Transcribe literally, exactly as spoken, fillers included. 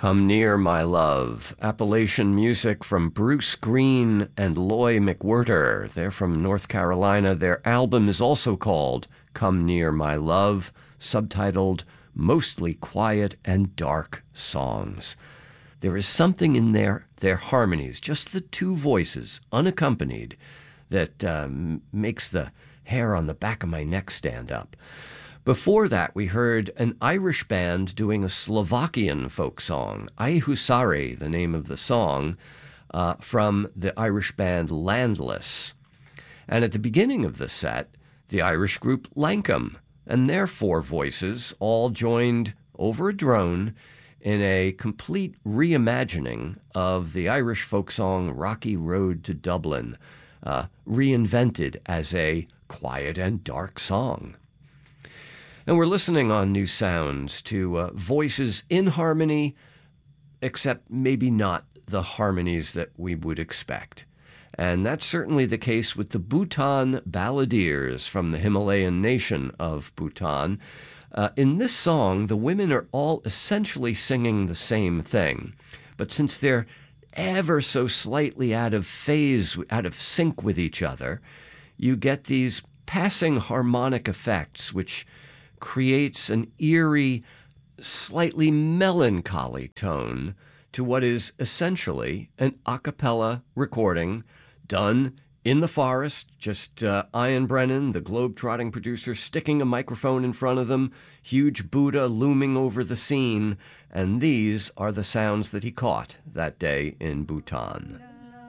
Come Near, My Love, Appalachian music from Bruce Green and Loy McWhirter. They're from North Carolina. Their album is also called Come Near, My Love, subtitled Mostly Quiet and Dark Songs. There is something in their, their harmonies, just the two voices, unaccompanied, that um, makes the hair on the back of my neck stand up. Before that, we heard an Irish band doing a Slovakian folk song, Ai Husari, the name of the song, uh, from the Irish band Landless. And at the beginning of the set, the Irish group Lankum and their four voices all joined over a drone in a complete reimagining of the Irish folk song Rocky Road to Dublin, uh, reinvented as a quiet and dark song. And we're listening on New Sounds to uh, voices in harmony, except maybe not the harmonies that we would expect. And that's certainly the case with the Bhutan Balladeers from the Himalayan nation of Bhutan. Uh, in this song, the women are all essentially singing the same thing. But since they're ever so slightly out of phase, out of sync with each other, you get these passing harmonic effects, which creates an eerie, slightly melancholy tone to what is essentially an a cappella recording done in the forest, just uh, Ian Brennan, the globe-trotting producer, sticking a microphone in front of them, huge Buddha looming over the scene, and these are the sounds that he caught that day in Bhutan.